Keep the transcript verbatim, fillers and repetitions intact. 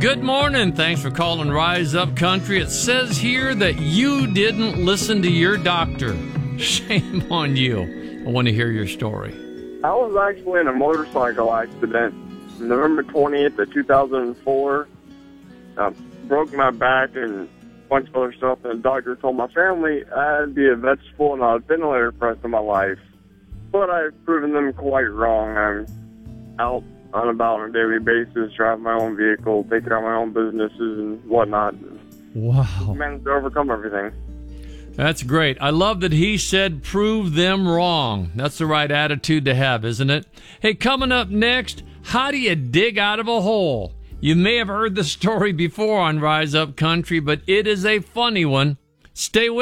Good morning. Thanks for calling Rise Up Country. It says here that you didn't listen to your doctor. Shame on you. I want to hear your story. I was actually in a motorcycle accident November twentieth of two thousand four. I broke my back and a bunch of other stuff, and the doctor told my family I'd be a vegetable and on a ventilator for the rest of my life. But I've proven them quite wrong. I'm out on about on a daily basis, driving my own vehicle, taking care of my own businesses and whatnot. Wow. Managed to overcome everything. That's great. I love that he said, prove them wrong. That's the right attitude to have, isn't it? Hey, coming up next, how do you dig out of a hole? You may have heard the story before on Rise Up Country, but it is a funny one. Stay with